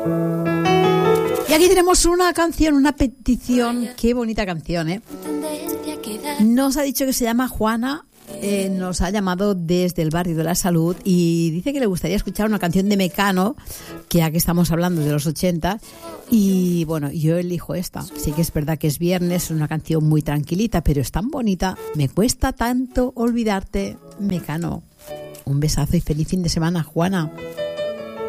Y aquí tenemos una canción, una petición. Qué bonita canción, ¿eh? Nos ha dicho que se llama Juana. Nos ha llamado desde el barrio de la Salud y dice que le gustaría escuchar una canción de Mecano, que ya que estamos hablando de los 80, y bueno, yo elijo esta. Sí que es verdad que es viernes, es una canción muy tranquilita, pero es tan bonita. Me cuesta tanto olvidarte, Mecano. Un besazo y feliz fin de semana, Juana.